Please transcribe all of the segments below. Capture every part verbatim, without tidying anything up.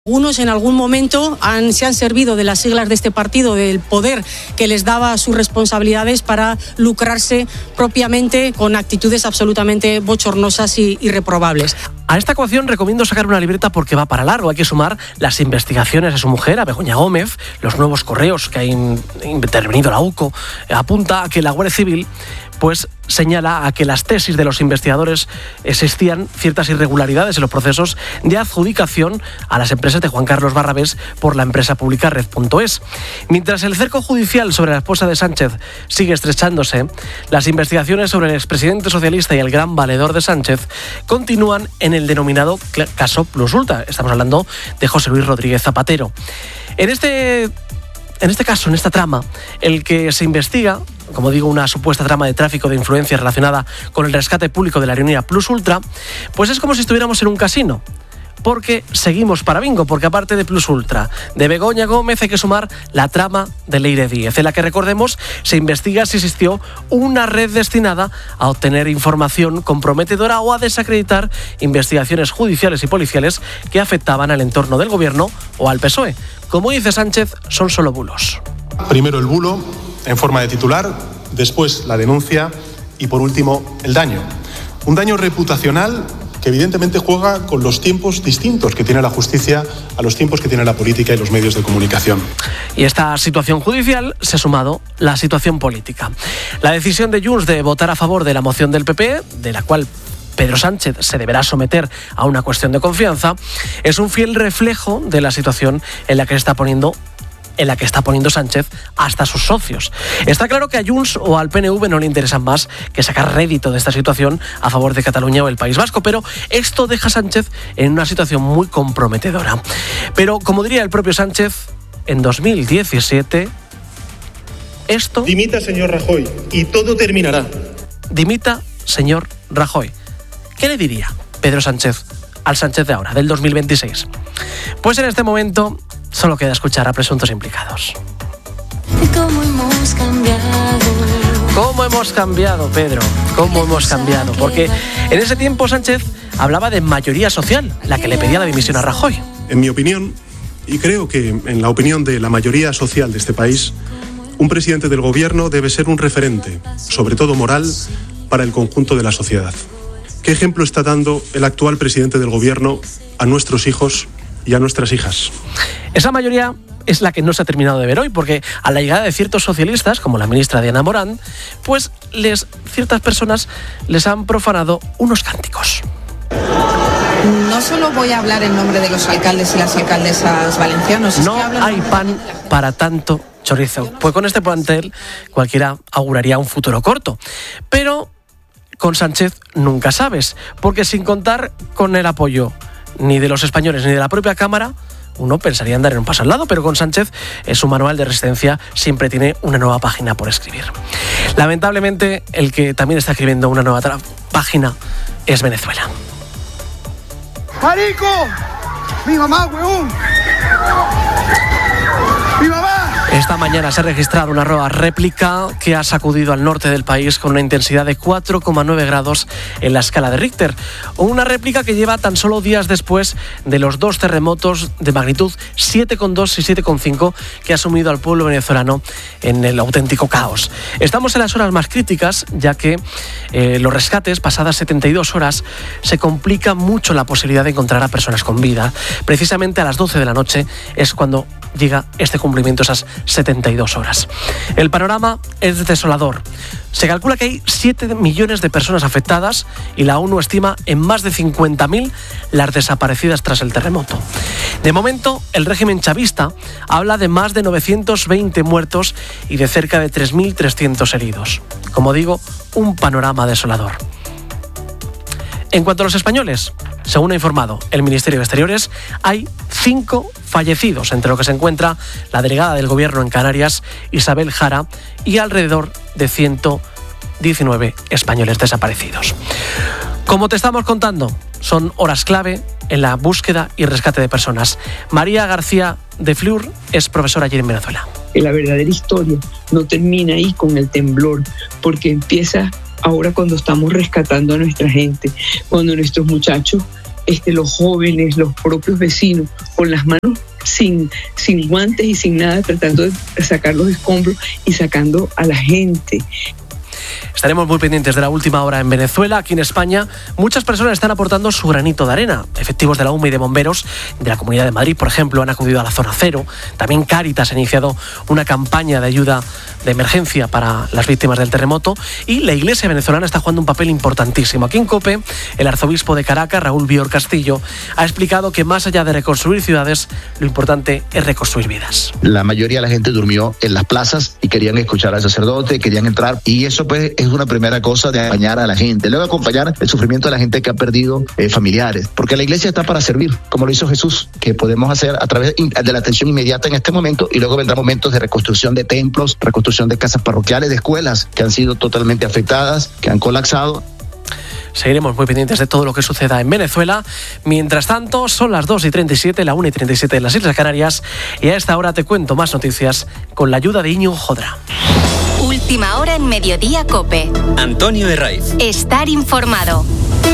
Algunos en algún momento han, se han servido de las siglas de este partido, del poder que les daba sus responsabilidades para lucrarse propiamente con actitudes absolutamente bochornosas y, y reprobables. A esta ecuación recomiendo sacar una libreta porque va para largo. Hay que sumar las investigaciones de su mujer, a Begoña Gómez, los nuevos correos que ha in, intervenido la U C O. Apunta a que la Guardia Civil pues señala a que las tesis de los investigadores existían ciertas irregularidades en los procesos de adjudicación a las empresas de Juan Carlos Barrabés por la empresa pública Red punto es. Mientras el cerco judicial sobre la esposa de Sánchez sigue estrechándose, las investigaciones sobre el expresidente socialista y el gran valedor de Sánchez continúan en el denominado caso Plus Ultra. Estamos hablando de José Luis Rodríguez Zapatero. En este, en este caso, en esta trama, el que se investiga, como digo, una supuesta trama de tráfico de influencias relacionada con el rescate público de la aerolínea Plus Ultra, pues es como si estuviéramos en un casino. Porque seguimos para bingo, porque aparte de Plus Ultra, de Begoña Gómez, hay que sumar la trama de Leire Díez, en la que, recordemos, se investiga si existió una red destinada a obtener información comprometedora o a desacreditar investigaciones judiciales y policiales que afectaban al entorno del gobierno o al P S O E. Como dice Sánchez, son solo bulos. Primero el bulo, en forma de titular, después la denuncia y, por último, el daño. Un daño reputacional que evidentemente juega con los tiempos distintos que tiene la justicia a los tiempos que tiene la política y los medios de comunicación. Y esta situación judicial se ha sumado la situación política. La decisión de Junts de votar a favor de la moción del P P, de la cual Pedro Sánchez se deberá someter a una cuestión de confianza, es un fiel reflejo de la situación en la que se está poniendo en la que está poniendo Sánchez hasta sus socios. Está claro que a Junts o al P N V no le interesa más que sacar rédito de esta situación a favor de Cataluña o el País Vasco, pero esto deja a Sánchez en una situación muy comprometedora. Pero, como diría el propio Sánchez, en dos mil diecisiete, esto... Dimita, señor Rajoy, y todo terminará. Dimita, señor Rajoy. ¿Qué le diría Pedro Sánchez al Sánchez de ahora, del dos mil veintiséis? Pues en este momento solo queda escuchar a presuntos implicados. ¿Cómo hemos cambiado? ¿Cómo hemos cambiado, Pedro? ¿Cómo hemos cambiado? Porque en ese tiempo Sánchez hablaba de mayoría social, la que le pedía la dimisión a Rajoy. En mi opinión, y creo que en la opinión de la mayoría social de este país, un presidente del gobierno debe ser un referente, sobre todo moral, para el conjunto de la sociedad. ¿Qué ejemplo está dando el actual presidente del gobierno a nuestros hijos y a nuestras hijas? Esa mayoría es la que no se ha terminado de ver hoy, porque a la llegada de ciertos socialistas, como la ministra Diana Morán, pues les, ciertas personas les han profanado unos cánticos. No solo voy a hablar en nombre de los alcaldes y las alcaldesas valencianos. No hay pan para tanto chorizo. Pues con este plantel cualquiera auguraría un futuro corto. Pero con Sánchez nunca sabes, porque sin contar con el apoyo ni de los españoles ni de la propia Cámara, uno pensaría en dar un paso al lado, pero con Sánchez en su manual de resistencia siempre tiene una nueva página por escribir. Lamentablemente, el que también está escribiendo una nueva tra- página es Venezuela. ¡Marico! ¡Mi mamá, huevón! ¡Mi mamá! Esta mañana se ha registrado una nueva réplica que ha sacudido al norte del país con una intensidad de cuatro coma nueve grados en la escala de Richter. Una réplica que lleva tan solo días después de los dos terremotos de magnitud siete coma dos y siete coma cinco que ha sumido al pueblo venezolano en el auténtico caos. Estamos en las horas más críticas, ya que eh, los rescates, pasadas setenta y dos horas, se complica mucho la posibilidad de encontrar a personas con vida. Precisamente a las doce de la noche es cuando llega este cumplimiento, esas setenta y dos horas. El panorama es desolador. Se calcula que hay siete millones de personas afectadas y la ONU estima en más de cincuenta mil las desaparecidas tras el terremoto. De momento, el régimen chavista habla de más de novecientos veinte muertos y de cerca de tres mil trescientos heridos. Como digo, un panorama desolador. En cuanto a los españoles, según ha informado el Ministerio de Exteriores, hay cinco fallecidos, entre los que se encuentra la delegada del Gobierno en Canarias, Isabel Jara, y alrededor de ciento diecinueve españoles desaparecidos. Como te estamos contando, son horas clave en la búsqueda y rescate de personas. María García de Fleur es profesora allí en Venezuela. La verdadera historia no termina ahí con el temblor, porque empieza ahora cuando estamos rescatando a nuestra gente, cuando nuestros muchachos este, los jóvenes, los propios vecinos, con las manos sin, sin guantes y sin nada, tratando de sacar los escombros y sacando a la gente. Estaremos muy pendientes de la última hora en Venezuela. Aquí en España, muchas personas están aportando su granito de arena. Efectivos de la U M A y de bomberos de la Comunidad de Madrid, por ejemplo, han acudido a la zona cero. También Cáritas ha iniciado una campaña de ayuda de emergencia para las víctimas del terremoto. Y la Iglesia venezolana está jugando un papel importantísimo. Aquí en COPE, el arzobispo de Caracas, Raúl Bior Castillo, ha explicado que más allá de reconstruir ciudades, lo importante es reconstruir vidas. La mayoría de la gente durmió en las plazas y querían escuchar al sacerdote, querían entrar, y eso pues es una primera cosa de acompañar a la gente. Luego acompañar el sufrimiento de la gente que ha perdido eh, familiares, porque la iglesia está para servir, como lo hizo Jesús, que podemos hacer a través de la atención inmediata en este momento, y luego vendrán momentos de reconstrucción de templos, reconstrucción de casas parroquiales, de escuelas que han sido totalmente afectadas, que han colapsado. Seguiremos muy pendientes de todo lo que suceda en Venezuela. Mientras tanto, son las dos y treinta y siete, la una y treinta y siete en las Islas Canarias, y a esta hora te cuento más noticias con la ayuda de Íñigo Jodra. Última hora en Mediodía COPE. Antonio Herraiz. Estar informado.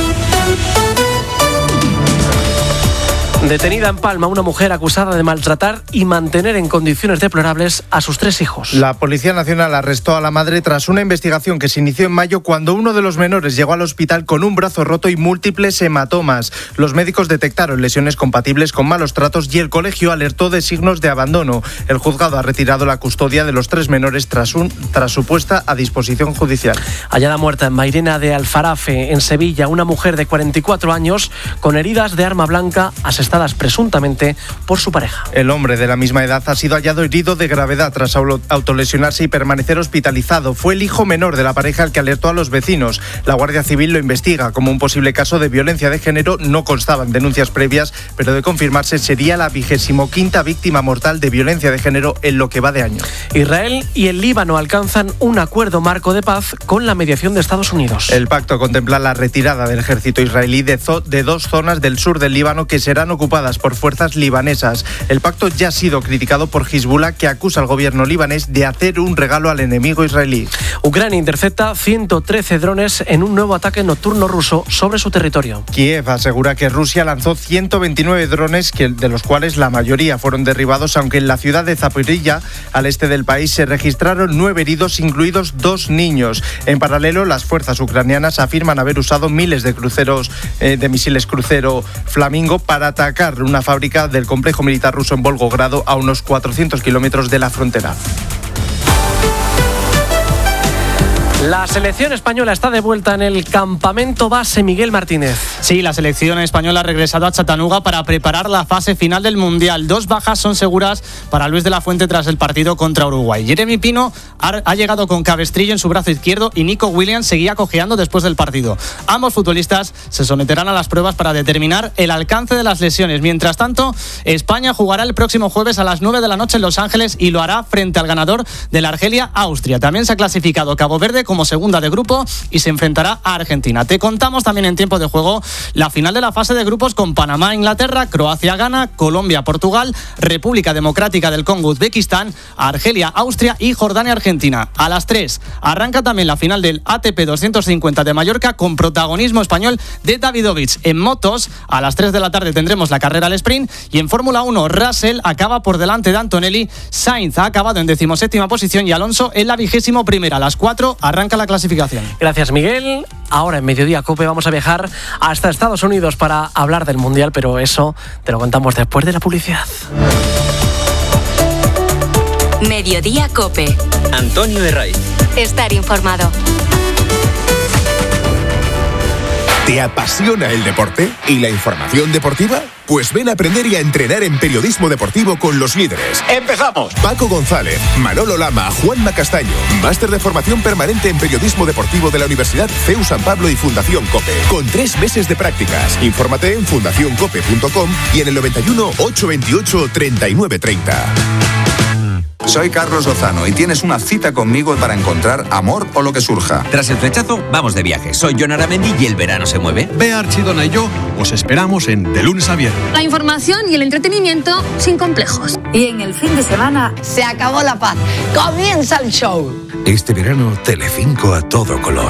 Detenida en Palma una mujer acusada de maltratar y mantener en condiciones deplorables a sus tres hijos. La Policía Nacional arrestó a la madre tras una investigación que se inició en mayo cuando uno de los menores llegó al hospital con un brazo roto y múltiples hematomas. Los médicos detectaron lesiones compatibles con malos tratos y el colegio alertó de signos de abandono. El juzgado ha retirado la custodia de los tres menores tras, un, tras su puesta a disposición judicial. Hallada muerta en Mairena de Alfarafe, en Sevilla, una mujer de cuarenta y cuatro años con heridas de arma blanca asestadas presuntamente por su pareja. El hombre de la misma edad ha sido hallado herido de gravedad tras autolesionarse y permanecer hospitalizado. Fue el hijo menor de la pareja el que alertó a los vecinos. La Guardia Civil lo investiga como un posible caso de violencia de género. No constaban denuncias previas, pero de confirmarse sería la vigésimo quinta víctima mortal de violencia de género en lo que va de año. Israel y el Líbano alcanzan un acuerdo marco de paz con la mediación de Estados Unidos. El pacto contempla la retirada del ejército israelí de, zo- de dos zonas del sur del Líbano que serán ocupadas por fuerzas libanesas. El pacto ya ha sido criticado por Hezbollah, que acusa al gobierno libanés de hacer un regalo al enemigo israelí. Ucrania intercepta ciento trece drones en un nuevo ataque nocturno ruso sobre su territorio. Kiev asegura que Rusia lanzó ciento veintinueve drones, que, de los cuales la mayoría fueron derribados, aunque en la ciudad de Zaporilla, al este del país, se registraron nueve heridos, incluidos dos niños. En paralelo, las fuerzas ucranianas afirman haber usado miles de cruceros, eh, de misiles crucero Flamingo para atacar una fábrica del complejo militar ruso en Volgogrado, a unos cuatrocientos kilómetros de la frontera. La selección española está de vuelta en el campamento base Miguel Martínez. Sí, la selección española ha regresado a Chattanooga para preparar la fase final del Mundial. Dos bajas son seguras para Luis de la Fuente tras el partido contra Uruguay. Jeremy Pino ha, ha llegado con cabestrillo en su brazo izquierdo y Nico Williams seguía cojeando después del partido. Ambos futbolistas se someterán a las pruebas para determinar el alcance de las lesiones. Mientras tanto, España jugará el próximo jueves a las nueve de la noche en Los Ángeles y lo hará frente al ganador de la Argelia-Austria. También se ha clasificado Cabo Verde como segunda de grupo y se enfrentará a Argentina. Te contamos también en tiempo de juego la final de la fase de grupos con Panamá, Inglaterra, Croacia, Ghana, Colombia, Portugal, República Democrática del Congo, Uzbekistán, Argelia, Austria y Jordania, Argentina. A las tres arranca también la final del A T P doscientos cincuenta de Mallorca con protagonismo español de Davidovich. En motos, a las tres de la tarde tendremos la carrera al sprint y en Fórmula uno, Russell acaba por delante de Antonelli, Sainz ha acabado en decimoséptima posición y Alonso en la vigésimo primera. A las cuatro arranca la clasificación. Gracias, Miguel. Ahora en Mediodía COPE vamos a viajar hasta Estados Unidos para hablar del Mundial, pero eso te lo contamos después de la publicidad. Mediodía COPE. Antonio Herraiz. Estar informado. ¿Te apasiona el deporte y la información deportiva? Pues ven a aprender y a entrenar en periodismo deportivo con los líderes. ¡Empezamos! Paco González, Manolo Lama, Juanma Castaño. Máster de formación permanente en periodismo deportivo de la Universidad C E U San Pablo y Fundación COPE. Con tres meses de prácticas. Infórmate en fundación cope punto com y en el noventa y uno, ochocientos veintiocho, treinta y nueve treinta. Soy Carlos Lozano y tienes una cita conmigo para encontrar amor o lo que surja. Tras el flechazo, vamos de viaje. Soy Jon Aramendi y el verano se mueve. Bea Archidona y yo os esperamos en De Lunes a Viernes. La información y el entretenimiento sin complejos. Y en el fin de semana se acabó la paz. Comienza el show. Este verano, Telecinco a todo color.